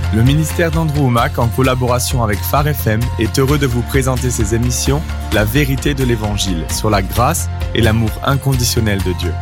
Le ministère d'Andrew Wommack, en collaboration avec Phare FM, est heureux de vous présenter ses émissions « La vérité de l'Évangile » sur la grâce et l'amour inconditionnel de Dieu.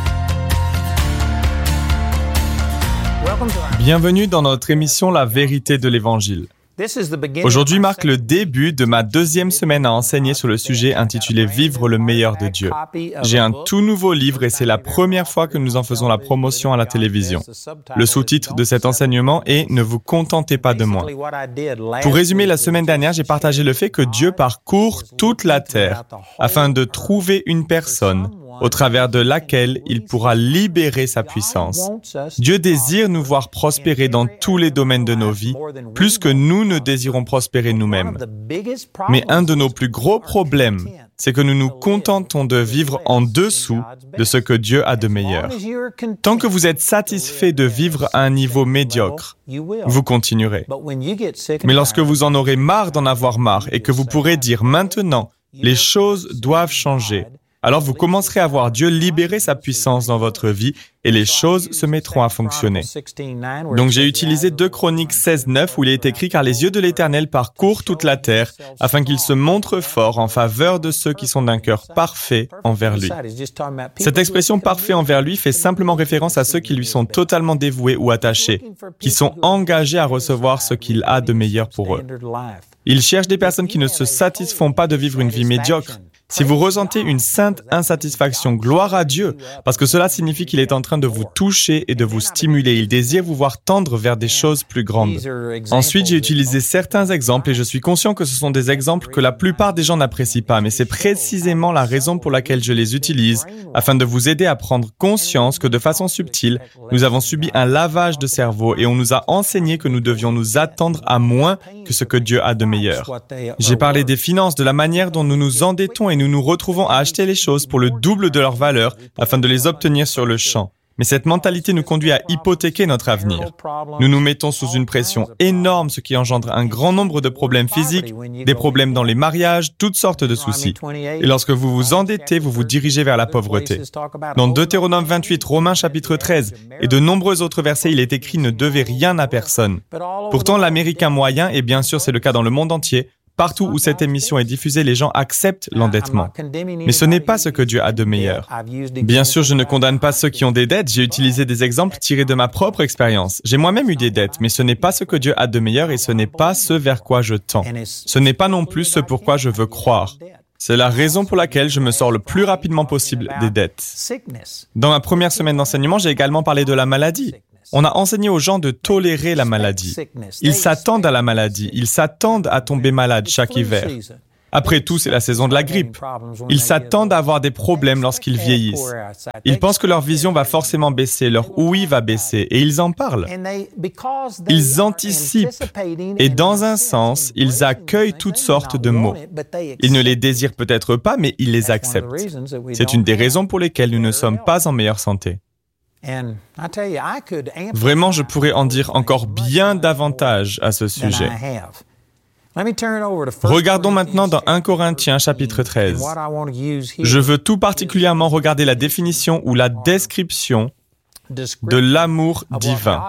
Bienvenue dans notre émission « La vérité de l'Évangile ». Aujourd'hui marque le début de ma deuxième semaine à enseigner sur le sujet intitulé « Vivre le meilleur de Dieu ». J'ai un tout nouveau livre et c'est la première fois que nous en faisons la promotion à la télévision. Le sous-titre de cet enseignement est « Ne vous contentez pas de moi ». Pour résumer, la semaine dernière, j'ai partagé le fait que Dieu parcourt toute la terre afin de trouver une personne au travers de laquelle il pourra libérer sa puissance. Dieu désire nous voir prospérer dans tous les domaines de nos vies, plus que nous ne désirons prospérer nous-mêmes. Mais un de nos plus gros problèmes, c'est que nous nous contentons de vivre en dessous de ce que Dieu a de meilleur. Tant que vous êtes satisfait de vivre à un niveau médiocre, vous continuerez. Mais lorsque vous en aurez marre d'en avoir marre et que vous pourrez dire maintenant, les choses doivent changer, alors vous commencerez à voir Dieu libérer sa puissance dans votre vie et les choses se mettront à fonctionner. Donc j'ai utilisé 2 Chroniques 16:9 où il est écrit « Car les yeux de l'Éternel parcourent toute la terre, afin qu'il se montre fort en faveur de ceux qui sont d'un cœur parfait envers lui. » Cette expression « parfait envers lui » fait simplement référence à ceux qui lui sont totalement dévoués ou attachés, qui sont engagés à recevoir ce qu'il a de meilleur pour eux. Il cherche des personnes qui ne se satisfont pas de vivre une vie médiocre. Si vous ressentez une sainte insatisfaction, gloire à Dieu, parce que cela signifie qu'il est en train de vous toucher et de vous stimuler. Il désire vous voir tendre vers des choses plus grandes. Ensuite, j'ai utilisé certains exemples et je suis conscient que ce sont des exemples que la plupart des gens n'apprécient pas, mais c'est précisément la raison pour laquelle je les utilise, afin de vous aider à prendre conscience que de façon subtile, nous avons subi un lavage de cerveau et on nous a enseigné que nous devions nous attendre à moins que ce que Dieu a de meilleur. J'ai parlé des finances, de la manière dont nous nous endettons et nous nous retrouvons à acheter les choses pour le double de leur valeur afin de les obtenir sur le champ. Mais cette mentalité nous conduit à hypothéquer notre avenir. Nous nous mettons sous une pression énorme, ce qui engendre un grand nombre de problèmes physiques, des problèmes dans les mariages, toutes sortes de soucis. Et lorsque vous vous endettez, vous vous dirigez vers la pauvreté. Dans Deutéronome 28, Romains chapitre 13 et de nombreux autres versets, il est écrit « Ne devez rien à personne ». Pourtant, l'Américain moyen, et bien sûr c'est le cas dans le monde entier, partout où cette émission est diffusée, les gens acceptent l'endettement. Mais ce n'est pas ce que Dieu a de meilleur. Bien sûr, je ne condamne pas ceux qui ont des dettes. J'ai utilisé des exemples tirés de ma propre expérience. J'ai moi-même eu des dettes, mais ce n'est pas ce que Dieu a de meilleur et ce n'est pas ce vers quoi je tends. Ce n'est pas non plus ce pourquoi je veux croire. C'est la raison pour laquelle je me sors le plus rapidement possible des dettes. Dans ma première semaine d'enseignement, j'ai également parlé de la maladie. On a enseigné aux gens de tolérer la maladie. Ils s'attendent à la maladie. Ils s'attendent à tomber malade chaque hiver. Après tout, c'est la saison de la grippe. Ils s'attendent à avoir des problèmes lorsqu'ils vieillissent. Ils pensent que leur vision va forcément baisser, leur ouïe va baisser, et ils en parlent. Ils anticipent, et dans un sens, ils accueillent toutes sortes de maux. Ils ne les désirent peut-être pas, mais ils les acceptent. C'est une des raisons pour lesquelles nous ne sommes pas en meilleure santé. Vraiment, je pourrais en dire encore bien davantage à ce sujet. Regardons maintenant dans 1 Corinthiens chapitre 13. Je veux tout particulièrement regarder la définition ou la description de l'amour divin.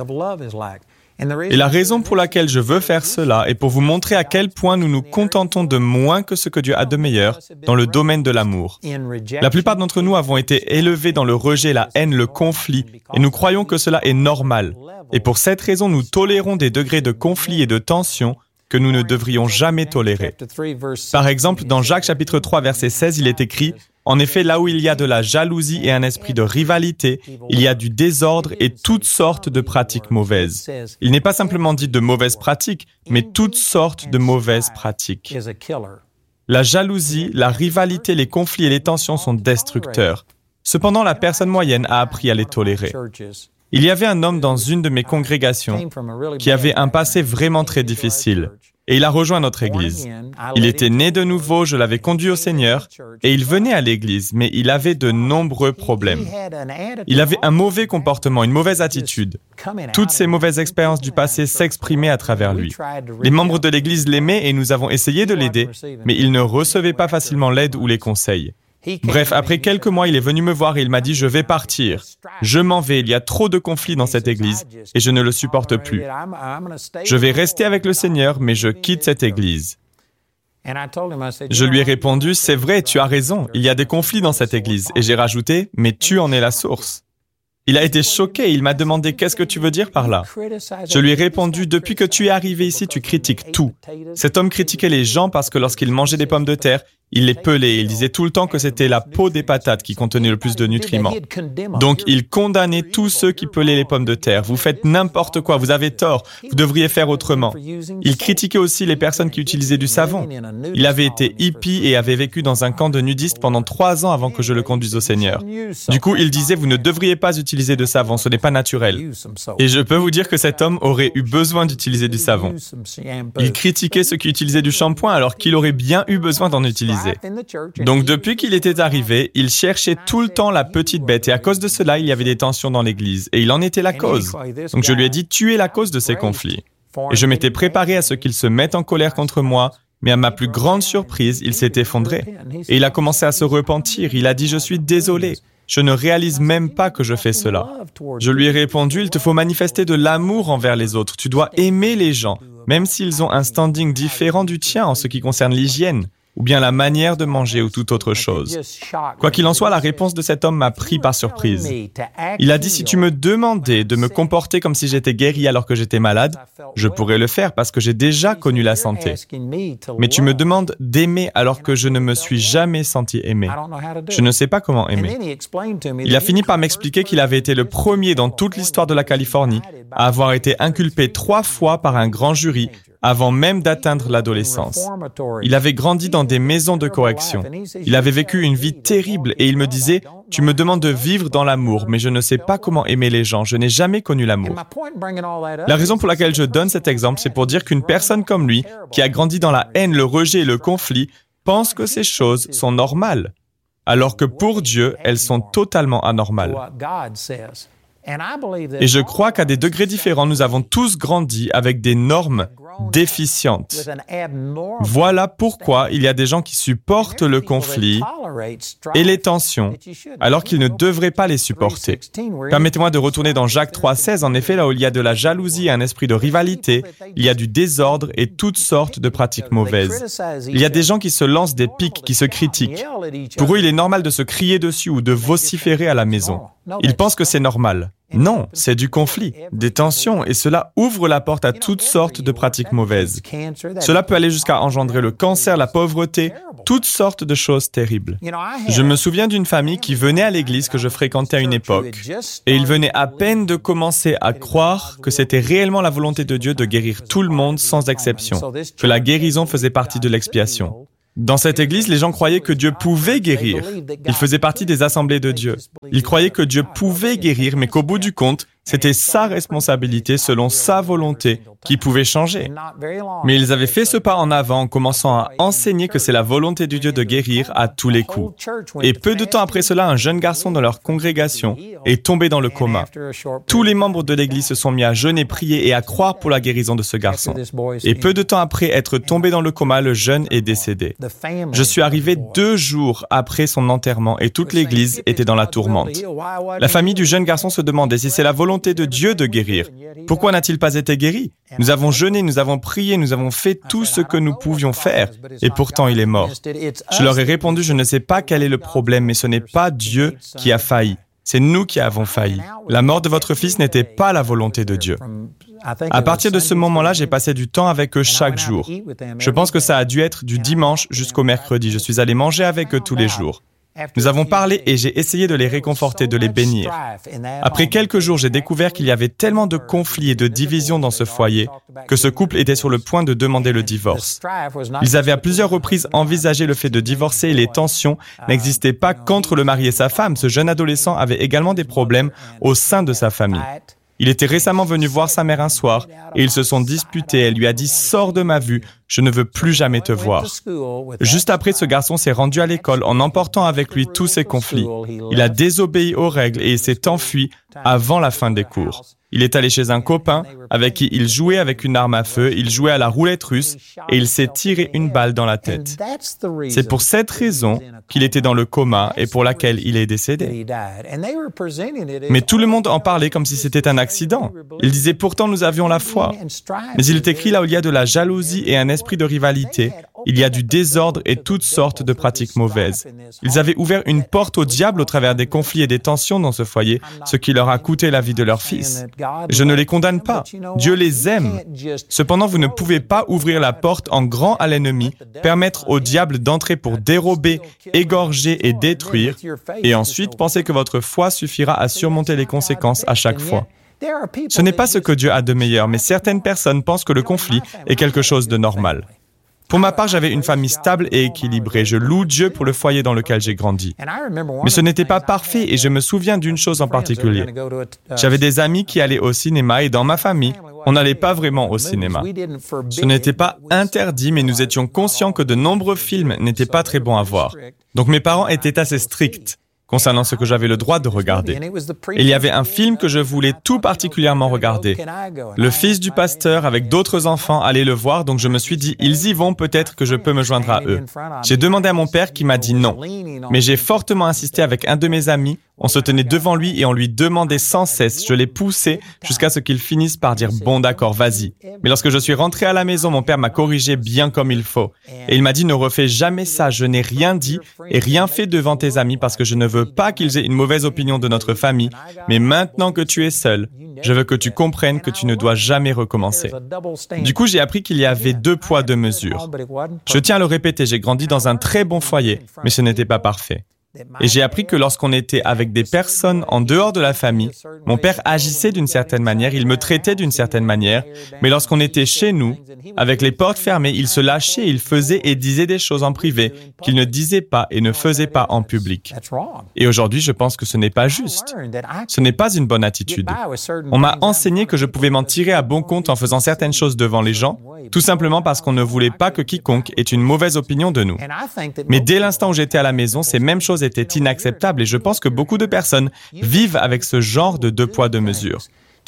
Et la raison pour laquelle je veux faire cela est pour vous montrer à quel point nous nous contentons de moins que ce que Dieu a de meilleur dans le domaine de l'amour. La plupart d'entre nous avons été élevés dans le rejet, la haine, le conflit, et nous croyons que cela est normal. Et pour cette raison, nous tolérons des degrés de conflit et de tension que nous ne devrions jamais tolérer. Par exemple, dans Jacques chapitre 3, verset 16, il est écrit « En effet, là où il y a de la jalousie et un esprit de rivalité, il y a du désordre et toutes sortes de pratiques mauvaises. » Il n'est pas simplement dit de mauvaises pratiques, mais toutes sortes de mauvaises pratiques. La jalousie, la rivalité, les conflits et les tensions sont destructeurs. Cependant, la personne moyenne a appris à les tolérer. Il y avait un homme dans une de mes congrégations qui avait un passé vraiment très difficile. Et il a rejoint notre église. Il était né de nouveau, je l'avais conduit au Seigneur, et il venait à l'église, mais il avait de nombreux problèmes. Il avait un mauvais comportement, une mauvaise attitude. Toutes ces mauvaises expériences du passé s'exprimaient à travers lui. Les membres de l'église l'aimaient et nous avons essayé de l'aider, mais il ne recevait pas facilement l'aide ou les conseils. Bref, après quelques mois, il est venu me voir et il m'a dit « Je vais partir. Je m'en vais, il y a trop de conflits dans cette église et je ne le supporte plus. Je vais rester avec le Seigneur, mais je quitte cette église. » Je lui ai répondu « C'est vrai, tu as raison, il y a des conflits dans cette église. » Et j'ai rajouté « Mais tu en es la source. » Il a été choqué, il m'a demandé « Qu'est-ce que tu veux dire par là ?» Je lui ai répondu « Depuis que tu es arrivé ici, tu critiques tout. » Cet homme critiquait les gens parce que lorsqu'il mangeait des pommes de terre, il les pelait, il disait tout le temps que c'était la peau des patates qui contenait le plus de nutriments. Donc, il condamnait tous ceux qui pelaient les pommes de terre. Vous faites n'importe quoi, vous avez tort, vous devriez faire autrement. Il critiquait aussi les personnes qui utilisaient du savon. Il avait été hippie et avait vécu dans un camp de nudistes pendant 3 ans avant que je le conduise au Seigneur. Du coup, il disait, vous ne devriez pas utiliser de savon, ce n'est pas naturel. Et je peux vous dire que cet homme aurait eu besoin d'utiliser du savon. Il critiquait ceux qui utilisaient du shampoing alors qu'il aurait bien eu besoin d'en utiliser. Donc depuis qu'il était arrivé, il cherchait tout le temps la petite bête et à cause de cela, il y avait des tensions dans l'église et il en était la cause. Donc je lui ai dit, tu es la cause de ces conflits. Et je m'étais préparé à ce qu'il se mette en colère contre moi, mais à ma plus grande surprise, il s'est effondré. Et il a commencé à se repentir, il a dit, je suis désolé. Je ne réalise même pas que je fais cela. Je lui ai répondu, il te faut manifester de l'amour envers les autres. Tu dois aimer les gens, même s'ils ont un standing différent du tien en ce qui concerne l'hygiène, ou bien la manière de manger ou toute autre chose. Quoi qu'il en soit, la réponse de cet homme m'a pris par surprise. Il a dit, si tu me demandais de me comporter comme si j'étais guéri alors que j'étais malade, je pourrais le faire parce que j'ai déjà connu la santé. Mais tu me demandes d'aimer alors que je ne me suis jamais senti aimé. Je ne sais pas comment aimer. Il a fini par m'expliquer qu'il avait été le premier dans toute l'histoire de la Californie à avoir été inculpé 3 fois par un grand jury avant même d'atteindre l'adolescence. Il avait grandi dans des maisons de correction. Il avait vécu une vie terrible et il me disait « Tu me demandes de vivre dans l'amour, mais je ne sais pas comment aimer les gens. Je n'ai jamais connu l'amour. » La raison pour laquelle je donne cet exemple, c'est pour dire qu'une personne comme lui, qui a grandi dans la haine, le rejet et le conflit, pense que ces choses sont normales, alors que pour Dieu, elles sont totalement anormales. Et je crois qu'à des degrés différents, nous avons tous grandi avec des normes déficientes. Voilà pourquoi il y a des gens qui supportent le conflit et les tensions, alors qu'ils ne devraient pas les supporter. Permettez-moi de retourner dans Jacques 3,16. En effet, là où il y a de la jalousie et un esprit de rivalité, il y a du désordre et toutes sortes de pratiques mauvaises. Il y a des gens qui se lancent des piques, qui se critiquent. Pour eux, il est normal de se crier dessus ou de vociférer à la maison. Ils pensent que c'est normal. Non, c'est du conflit, des tensions, et cela ouvre la porte à toutes sortes de pratiques mauvaises. Cela peut aller jusqu'à engendrer le cancer, la pauvreté, toutes sortes de choses terribles. Je me souviens d'une famille qui venait à l'église que je fréquentais à une époque, et ils venaient à peine de commencer à croire que c'était réellement la volonté de Dieu de guérir tout le monde sans exception, que la guérison faisait partie de l'expiation. Dans cette église, les gens croyaient que Dieu pouvait guérir. Ils faisaient partie des assemblées de Dieu. Ils croyaient que Dieu pouvait guérir, mais qu'au bout du compte, c'était sa responsabilité selon sa volonté qui pouvait changer. Mais ils avaient fait ce pas en avant en commençant à enseigner que c'est la volonté de Dieu de guérir à tous les coups. Et peu de temps après cela, un jeune garçon dans leur congrégation est tombé dans le coma. Tous les membres de l'église se sont mis à jeûner, prier et à croire pour la guérison de ce garçon. Et peu de temps après être tombé dans le coma, le jeune est décédé. Je suis arrivé 2 jours après son enterrement et toute l'église était dans la tourmente. La famille du jeune garçon se demandait si c'est la volonté de Dieu de guérir. Pourquoi n'a-t-il pas été guéri? Nous avons jeûné, nous avons prié, nous avons fait tout ce que nous pouvions faire, et pourtant il est mort. Je leur ai répondu, je ne sais pas quel est le problème, mais ce n'est pas Dieu qui a failli. C'est nous qui avons failli. La mort de votre fils n'était pas la volonté de Dieu. À partir de ce moment-là, j'ai passé du temps avec eux chaque jour. Je pense que ça a dû être du dimanche jusqu'au mercredi. Je suis allé manger avec eux tous les jours. Nous avons parlé et j'ai essayé de les réconforter, de les bénir. Après quelques jours, j'ai découvert qu'il y avait tellement de conflits et de divisions dans ce foyer que ce couple était sur le point de demander le divorce. Ils avaient à plusieurs reprises envisagé le fait de divorcer et les tensions n'existaient pas qu'entre le mari et sa femme. Ce jeune adolescent avait également des problèmes au sein de sa famille. Il était récemment venu voir sa mère un soir et ils se sont disputés. Elle lui a dit « Sors de ma vue, je ne veux plus jamais te voir ». Juste après, ce garçon s'est rendu à l'école en emportant avec lui tous ses conflits. Il a désobéi aux règles et s'est enfui avant la fin des cours. Il est allé chez un copain avec qui il jouait avec une arme à feu, il jouait à la roulette russe et il s'est tiré une balle dans la tête. C'est pour cette raison qu'il était dans le coma et pour laquelle il est décédé. Mais tout le monde en parlait comme si c'était un accident. Il disait pourtant nous avions la foi. Mais il est écrit là où il y a de la jalousie et un esprit de rivalité, il y a du désordre et toutes sortes de pratiques mauvaises. Ils avaient ouvert une porte au diable au travers des conflits et des tensions dans ce foyer, ce qui leur a coûté la vie de leur fils. Je ne les condamne pas. Dieu les aime. Cependant, vous ne pouvez pas ouvrir la porte en grand à l'ennemi, permettre au diable d'entrer pour dérober, égorger et détruire, et ensuite penser que votre foi suffira à surmonter les conséquences à chaque fois. Ce n'est pas ce que Dieu a de meilleur, mais certaines personnes pensent que le conflit est quelque chose de normal. Pour ma part, j'avais une famille stable et équilibrée. Je loue Dieu pour le foyer dans lequel j'ai grandi. Mais ce n'était pas parfait et je me souviens d'une chose en particulier. J'avais des amis qui allaient au cinéma et dans ma famille, on n'allait pas vraiment au cinéma. Ce n'était pas interdit, mais nous étions conscients que de nombreux films n'étaient pas très bons à voir. Donc mes parents étaient assez stricts concernant ce que j'avais le droit de regarder. Il y avait un film que je voulais tout particulièrement regarder. Le fils du pasteur avec d'autres enfants allait le voir, donc je me suis dit, ils y vont, peut-être que je peux me joindre à eux. J'ai demandé à mon père qui m'a dit non. Mais j'ai fortement insisté avec un de mes amis. On se tenait devant lui et on lui demandait sans cesse. Je l'ai poussé jusqu'à ce qu'il finisse par dire « Bon, d'accord, vas-y ». Mais lorsque je suis rentré à la maison, mon père m'a corrigé bien comme il faut. Et il m'a dit « Ne refais jamais ça, je n'ai rien dit et rien fait devant tes amis parce que je ne veux pas qu'ils aient une mauvaise opinion de notre famille. Mais maintenant que tu es seul, je veux que tu comprennes que tu ne dois jamais recommencer. » Du coup, j'ai appris qu'il y avait 2 poids, 2 mesures. Je tiens à le répéter, j'ai grandi dans un très bon foyer, mais ce n'était pas parfait. Et j'ai appris que lorsqu'on était avec des personnes en dehors de la famille, mon père agissait d'une certaine manière, il me traitait d'une certaine manière, mais lorsqu'on était chez nous, avec les portes fermées, il se lâchait, il faisait et disait des choses en privé qu'il ne disait pas et ne faisait pas en public. Et aujourd'hui, je pense que ce n'est pas juste. Ce n'est pas une bonne attitude. On m'a enseigné que je pouvais m'en tirer à bon compte en faisant certaines choses devant les gens, tout simplement parce qu'on ne voulait pas que quiconque ait une mauvaise opinion de nous. Mais dès l'instant où j'étais à la maison, ces mêmes choses étaient inacceptables et je pense que beaucoup de personnes vivent avec ce genre de 2 poids, 2 mesures.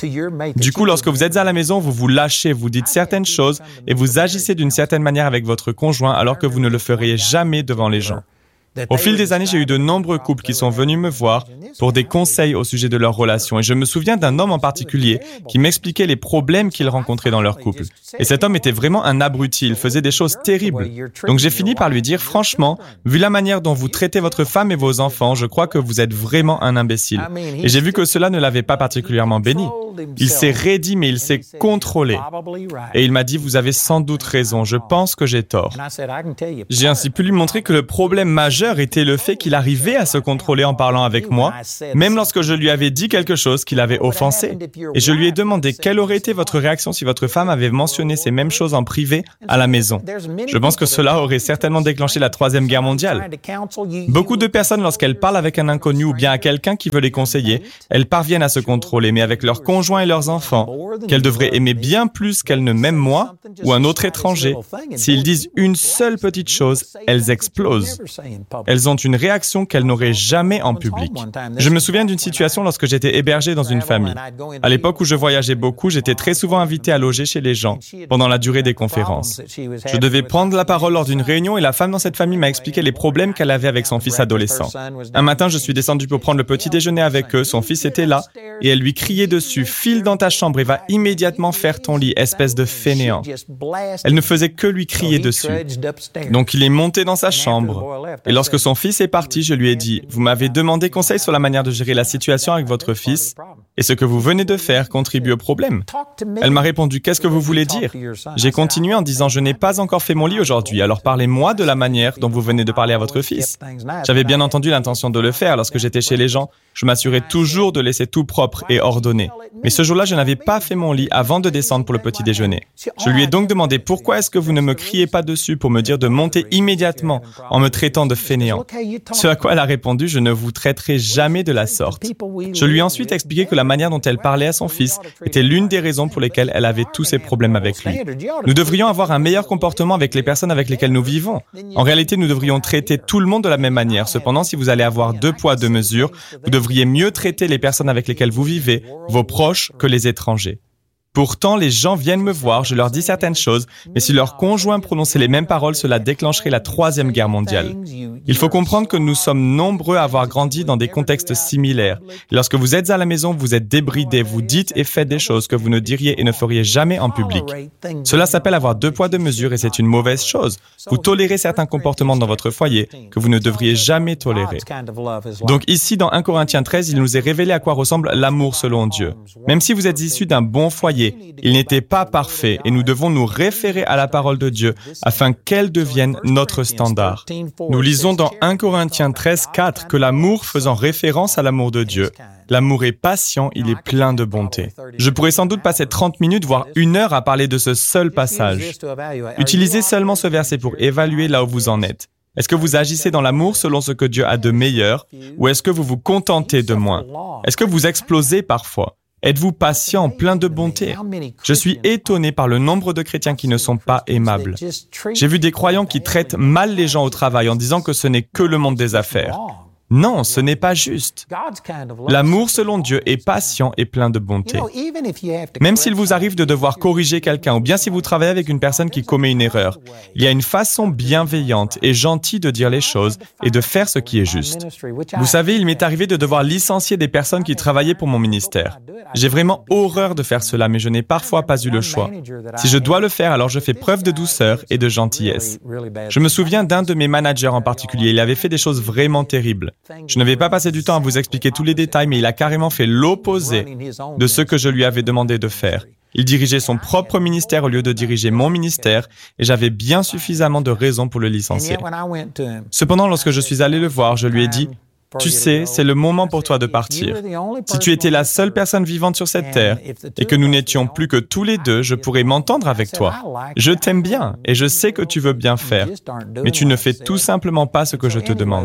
Du coup, lorsque vous êtes à la maison, vous vous lâchez, vous dites certaines choses et vous agissez d'une certaine manière avec votre conjoint alors que vous ne le feriez jamais devant les gens. Au fil des années, j'ai eu de nombreux couples qui sont venus me voir pour des conseils au sujet de leur relation et je me souviens d'un homme en particulier qui m'expliquait les problèmes qu'il rencontrait dans leur couple. Et cet homme était vraiment un abruti, il faisait des choses terribles. Donc j'ai fini par lui dire, franchement, vu la manière dont vous traitez votre femme et vos enfants, je crois que vous êtes vraiment un imbécile. Et j'ai vu que cela ne l'avait pas particulièrement béni. Il s'est raidi, mais il s'est contrôlé. Et il m'a dit, vous avez sans doute raison, je pense que j'ai tort. J'ai ainsi pu lui montrer que le problème majeur était le fait qu'il arrivait à se contrôler en parlant avec moi, même lorsque je lui avais dit quelque chose qui l'avait offensé. Et je lui ai demandé quelle aurait été votre réaction si votre femme avait mentionné ces mêmes choses en privé à la maison. Je pense que cela aurait certainement déclenché la 3e guerre mondiale. Beaucoup de personnes, lorsqu'elles parlent avec un inconnu ou bien à quelqu'un qui veut les conseiller, elles parviennent à se contrôler, mais avec leurs conjoints et leurs enfants, qu'elles devraient aimer bien plus qu'elles ne m'aiment moi ou un autre étranger, s'ils disent une seule petite chose, elles explosent. Elles ont une réaction qu'elles n'auraient jamais en public. Je me souviens d'une situation lorsque j'étais hébergé dans une famille. À l'époque où je voyageais beaucoup, j'étais très souvent invité à loger chez les gens pendant la durée des conférences. Je devais prendre la parole lors d'une réunion et la femme dans cette famille m'a expliqué les problèmes qu'elle avait avec son fils adolescent. Un matin, je suis descendu pour prendre le petit déjeuner avec eux, son fils était là et elle lui criait dessus « File dans ta chambre et va immédiatement faire ton lit, espèce de fainéant ». Elle ne faisait que lui crier dessus. Donc il est monté dans sa chambre et lorsque son fils est parti, je lui ai dit « Vous m'avez demandé conseil sur la manière de gérer la situation avec votre fils et ce que vous venez de faire contribue au problème. » Elle m'a répondu « Qu'est-ce que vous voulez dire ?» J'ai continué en disant « Je n'ai pas encore fait mon lit aujourd'hui, alors parlez-moi de la manière dont vous venez de parler à votre fils. » J'avais bien entendu l'intention de le faire lorsque j'étais chez les gens. Je m'assurais toujours de laisser tout propre et ordonné. Mais ce jour-là, je n'avais pas fait mon lit avant de descendre pour le petit déjeuner. Je lui ai donc demandé « Pourquoi est-ce que vous ne me criez pas dessus pour me dire de monter immédiatement en me traitant de fainéant. Ce à quoi elle a répondu, je ne vous traiterai jamais de la sorte. Je lui ai ensuite expliqué que la manière dont elle parlait à son fils était l'une des raisons pour lesquelles elle avait tous ces problèmes avec lui. Nous devrions avoir un meilleur comportement avec les personnes avec lesquelles nous vivons. En réalité, nous devrions traiter tout le monde de la même manière. Cependant, si vous allez avoir 2 poids, 2 mesures, vous devriez mieux traiter les personnes avec lesquelles vous vivez, vos proches, que les étrangers. Pourtant, les gens viennent me voir, je leur dis certaines choses, mais si leur conjoint prononçait les mêmes paroles, cela déclencherait la 3e guerre mondiale. Il faut comprendre que nous sommes nombreux à avoir grandi dans des contextes similaires. Et lorsque vous êtes à la maison, vous êtes débridés, vous dites et faites des choses que vous ne diriez et ne feriez jamais en public. Cela s'appelle avoir 2 poids, 2 mesures et c'est une mauvaise chose. Vous tolérez certains comportements dans votre foyer que vous ne devriez jamais tolérer. Donc ici, dans 1 Corinthiens 13, il nous est révélé à quoi ressemble l'amour selon Dieu. Même si vous êtes issus d'un bon foyer, il n'était pas parfait et nous devons nous référer à la parole de Dieu afin qu'elle devienne notre standard. Nous lisons dans 1 Corinthiens 13, 4 que l'amour faisant référence à l'amour de Dieu, l'amour est patient, il est plein de bonté. Je pourrais sans doute passer 30 minutes, voire 1 heure à parler de ce seul passage. Utilisez seulement ce verset pour évaluer là où vous en êtes. Est-ce que vous agissez dans l'amour selon ce que Dieu a de meilleur ou est-ce que vous vous contentez de moins? Est-ce que vous explosez parfois? Êtes-vous patient, plein de bonté? Je suis étonné par le nombre de chrétiens qui ne sont pas aimables. J'ai vu des croyants qui traitent mal les gens au travail en disant que ce n'est que le monde des affaires. Non, ce n'est pas juste. L'amour selon Dieu est patient et plein de bonté. Même s'il vous arrive de devoir corriger quelqu'un ou bien si vous travaillez avec une personne qui commet une erreur, il y a une façon bienveillante et gentille de dire les choses et de faire ce qui est juste. Vous savez, il m'est arrivé de devoir licencier des personnes qui travaillaient pour mon ministère. J'ai vraiment horreur de faire cela, mais je n'ai parfois pas eu le choix. Si je dois le faire, alors je fais preuve de douceur et de gentillesse. Je me souviens d'un de mes managers en particulier, il avait fait des choses vraiment terribles. Je ne vais pas passer du temps à vous expliquer tous les détails, mais il a carrément fait l'opposé de ce que je lui avais demandé de faire. Il dirigeait son propre ministère au lieu de diriger mon ministère et j'avais bien suffisamment de raisons pour le licencier. Cependant, lorsque je suis allé le voir, je lui ai dit « Tu sais, c'est le moment pour toi de partir. Si tu étais la seule personne vivante sur cette terre et que nous n'étions plus que tous les deux, je pourrais m'entendre avec toi. Je t'aime bien et je sais que tu veux bien faire, mais tu ne fais tout simplement pas ce que je te demande. »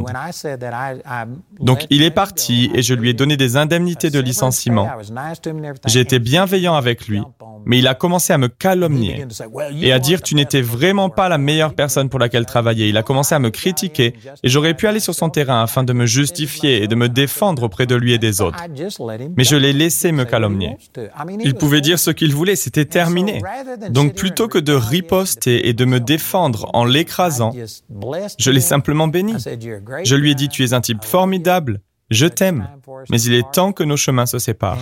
Donc, il est parti et je lui ai donné des indemnités de licenciement. J'ai été bienveillant avec lui, mais il a commencé à me calomnier et à dire « Tu n'étais vraiment pas la meilleure personne pour laquelle travailler. » Il a commencé à me critiquer et j'aurais pu aller sur son terrain afin de me justifier et de me défendre auprès de lui et des autres. Mais je l'ai laissé me calomnier. Il pouvait dire ce qu'il voulait, c'était terminé. Donc plutôt que de riposter et de me défendre en l'écrasant, je l'ai simplement béni. Je lui ai dit, tu es un type formidable, je t'aime, mais il est temps que nos chemins se séparent.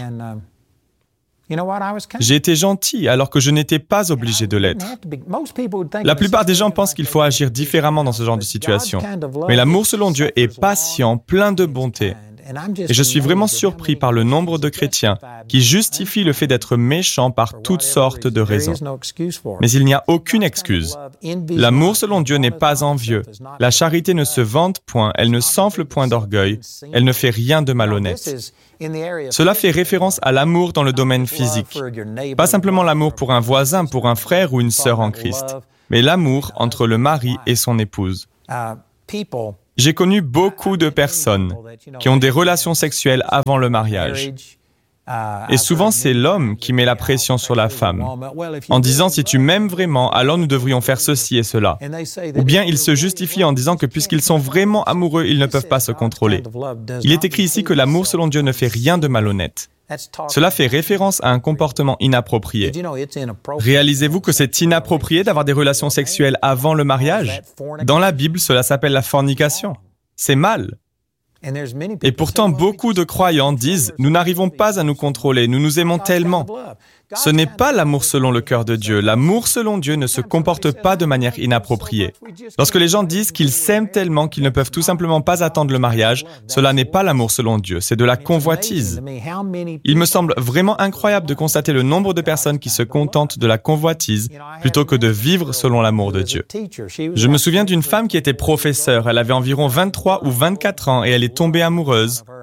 J'ai été gentil alors que je n'étais pas obligé de l'être. La plupart des gens pensent qu'il faut agir différemment dans ce genre de situation. Mais l'amour selon Dieu est patient, plein de bonté. Et je suis vraiment surpris par le nombre de chrétiens qui justifient le fait d'être méchants par toutes sortes de raisons. Mais il n'y a aucune excuse. L'amour selon Dieu n'est pas envieux. La charité ne se vante point, elle ne s'enfle point d'orgueil, elle ne fait rien de malhonnête. Cela fait référence à l'amour dans le domaine physique. Pas simplement l'amour pour un voisin, pour un frère ou une sœur en Christ, mais l'amour entre le mari et son épouse. J'ai connu beaucoup de personnes qui ont des relations sexuelles avant le mariage. Et souvent, c'est l'homme qui met la pression sur la femme, en disant « si tu m'aimes vraiment, alors nous devrions faire ceci et cela ». Ou bien ils se justifient en disant que puisqu'ils sont vraiment amoureux, ils ne peuvent pas se contrôler. Il est écrit ici que l'amour selon Dieu ne fait rien de malhonnête. Cela fait référence à un comportement inapproprié. Réalisez-vous que c'est inapproprié d'avoir des relations sexuelles avant le mariage? Dans la Bible, cela s'appelle la fornication. C'est mal. Et pourtant, beaucoup de croyants disent « Nous n'arrivons pas à nous contrôler, nous nous aimons tellement ». Ce n'est pas l'amour selon le cœur de Dieu. L'amour selon Dieu ne se comporte pas de manière inappropriée. Lorsque les gens disent qu'ils s'aiment tellement qu'ils ne peuvent tout simplement pas attendre le mariage, cela n'est pas l'amour selon Dieu, c'est de la convoitise. Il me semble vraiment incroyable de constater le nombre de personnes qui se contentent de la convoitise plutôt que de vivre selon l'amour de Dieu. Je me souviens d'une femme qui était professeure. Elle avait environ 23 ou 24 ans et elle est tombée amoureuse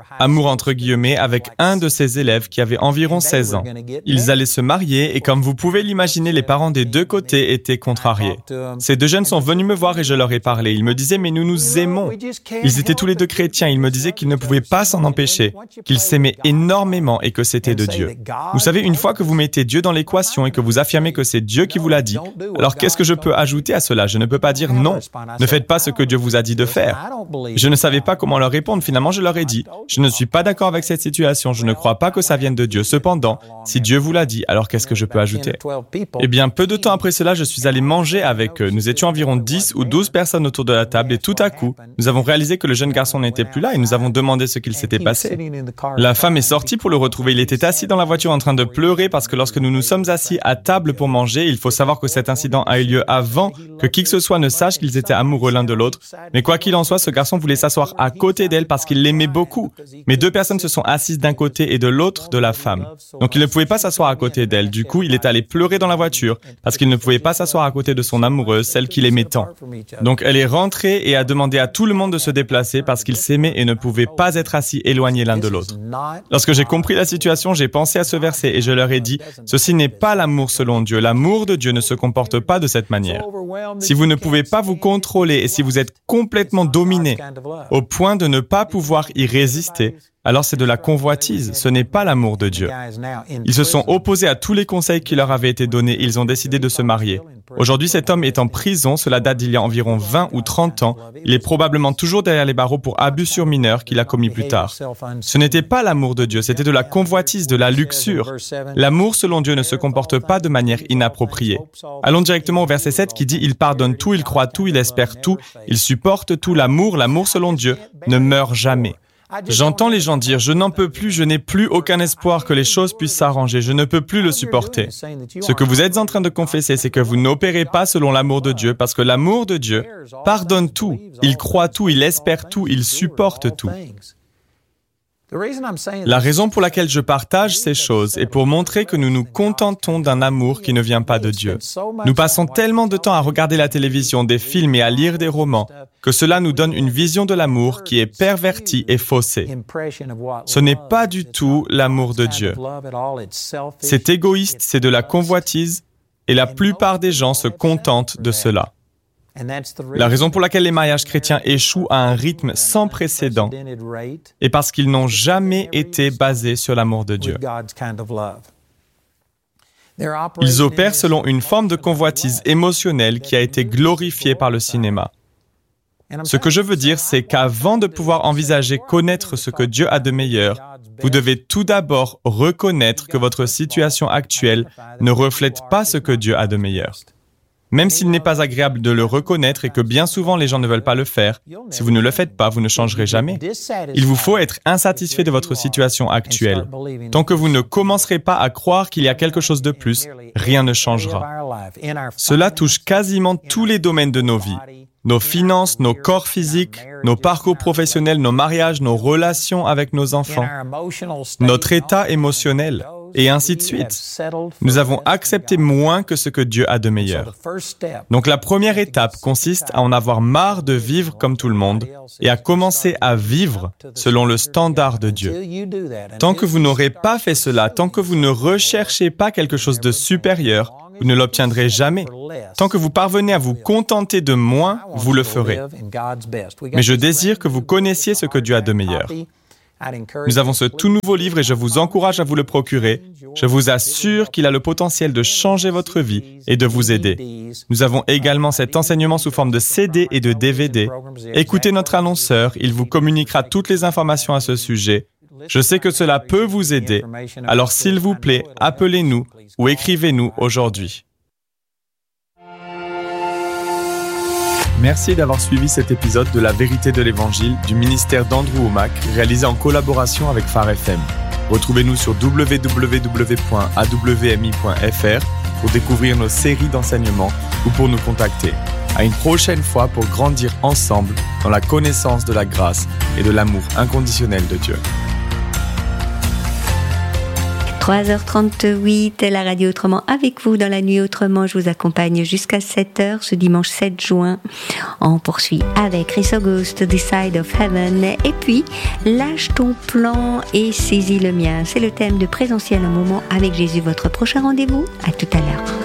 amour entre guillemets, avec un de ses élèves qui avait environ 16 ans. Ils allaient se marier et comme vous pouvez l'imaginer, les parents des deux côtés étaient contrariés. Ces deux jeunes sont venus me voir et je leur ai parlé. Ils me disaient, mais nous nous aimons. Ils étaient tous les deux chrétiens. Ils me disaient qu'ils ne pouvaient pas s'en empêcher, qu'ils s'aimaient énormément et que c'était de Dieu. Vous savez, une fois que vous mettez Dieu dans l'équation et que vous affirmez que c'est Dieu qui vous l'a dit, alors qu'est-ce que je peux ajouter à cela? Je ne peux pas dire non. Ne faites pas ce que Dieu vous a dit de faire. Je ne savais pas comment leur répondre. Finalement, je leur ai dit, je ne suis pas d'accord avec cette situation. Je ne crois pas que ça vienne de Dieu. Cependant, si Dieu vous l'a dit, alors qu'est-ce que je peux ajouter? Eh bien, peu de temps après cela, je suis allé manger avec eux. Nous étions environ 10 ou 12 personnes autour de la table et tout à coup, nous avons réalisé que le jeune garçon n'était plus là et nous avons demandé ce qu'il s'était passé. La femme est sortie pour le retrouver. Il était assis dans la voiture en train de pleurer parce que lorsque nous nous sommes assis à table pour manger, il faut savoir que cet incident a eu lieu avant que qui que ce soit ne sache qu'ils étaient amoureux l'un de l'autre. Mais quoi qu'il en soit, ce garçon voulait s'asseoir à côté d'elle parce qu'il l'aimait beaucoup. Mais deux personnes se sont assises d'un côté et de l'autre de la femme. Donc il ne pouvait pas s'asseoir à côté d'elle. Du coup, il est allé pleurer dans la voiture parce qu'il ne pouvait pas s'asseoir à côté de son amoureuse, celle qu'il aimait tant. Donc elle est rentrée et a demandé à tout le monde de se déplacer parce qu'ils s'aimaient et ne pouvaient pas être assis éloignés l'un de l'autre. Lorsque j'ai compris la situation, j'ai pensé à ce verset et je leur ai dit, ceci n'est pas l'amour selon Dieu. L'amour de Dieu ne se comporte pas de cette manière. Si vous ne pouvez pas vous contrôler et si vous êtes complètement dominé au point de ne pas pouvoir y résister, alors c'est de la convoitise, ce n'est pas l'amour de Dieu. Ils se sont opposés à tous les conseils qui leur avaient été donnés, ils ont décidé de se marier. Aujourd'hui, cet homme est en prison, cela date d'il y a environ 20 ou 30 ans. Il est probablement toujours derrière les barreaux pour abus sur mineurs qu'il a commis plus tard. Ce n'était pas l'amour de Dieu, c'était de la convoitise, de la luxure. L'amour selon Dieu ne se comporte pas de manière inappropriée. Allons directement au verset 7 qui dit « Il pardonne tout, il croit tout, il espère tout, il supporte tout. L'amour selon Dieu ne meurt jamais. » J'entends les gens dire « Je n'en peux plus, je n'ai plus aucun espoir que les choses puissent s'arranger, je ne peux plus le supporter. » Ce que vous êtes en train de confesser, c'est que vous n'opérez pas selon l'amour de Dieu, parce que l'amour de Dieu pardonne tout, il croit tout, il espère tout, il supporte tout. La raison pour laquelle je partage ces choses est pour montrer que nous nous contentons d'un amour qui ne vient pas de Dieu. Nous passons tellement de temps à regarder la télévision, des films et à lire des romans que cela nous donne une vision de l'amour qui est pervertie et faussée. Ce n'est pas du tout l'amour de Dieu. C'est égoïste, c'est de la convoitise et la plupart des gens se contentent de cela. La raison pour laquelle les mariages chrétiens échouent à un rythme sans précédent est parce qu'ils n'ont jamais été basés sur l'amour de Dieu. Ils opèrent selon une forme de convoitise émotionnelle qui a été glorifiée par le cinéma. Ce que je veux dire, c'est qu'avant de pouvoir envisager connaître ce que Dieu a de meilleur, vous devez tout d'abord reconnaître que votre situation actuelle ne reflète pas ce que Dieu a de meilleur. Même s'il n'est pas agréable de le reconnaître et que bien souvent les gens ne veulent pas le faire, si vous ne le faites pas, vous ne changerez jamais. Il vous faut être insatisfait de votre situation actuelle. Tant que vous ne commencerez pas à croire qu'il y a quelque chose de plus, rien ne changera. Cela touche quasiment tous les domaines de nos vies. Nos finances, nos corps physiques, nos parcours professionnels, nos mariages, nos relations avec nos enfants, notre état émotionnel, et ainsi de suite. Nous avons accepté moins que ce que Dieu a de meilleur. Donc la première étape consiste à en avoir marre de vivre comme tout le monde et à commencer à vivre selon le standard de Dieu. Tant que vous n'aurez pas fait cela, tant que vous ne recherchez pas quelque chose de supérieur, vous ne l'obtiendrez jamais. Tant que vous parvenez à vous contenter de moins, vous le ferez. Mais je désire que vous connaissiez ce que Dieu a de meilleur. Nous avons ce tout nouveau livre et je vous encourage à vous le procurer. Je vous assure qu'il a le potentiel de changer votre vie et de vous aider. Nous avons également cet enseignement sous forme de CD et de DVD. Écoutez notre annonceur, il vous communiquera toutes les informations à ce sujet. Je sais que cela peut vous aider. Alors s'il vous plaît, appelez-nous ou écrivez-nous aujourd'hui. Merci d'avoir suivi cet épisode de La Vérité de l'Évangile du ministère d'Andrew Wommack, réalisé en collaboration avec Phare FM. Retrouvez-nous sur www.awmi.fr pour découvrir nos séries d'enseignements ou pour nous contacter. À une prochaine fois pour grandir ensemble dans la connaissance de la grâce et de l'amour inconditionnel de Dieu. 3h38, la radio Autrement avec vous dans la nuit Autrement. Je vous accompagne jusqu'à 7h ce dimanche 7 juin. On poursuit avec Chris August, This Side of Heaven. Et puis, lâche ton plan et saisis le mien. C'est le thème de Présentiel, un moment avec Jésus. Votre prochain rendez-vous, à tout à l'heure.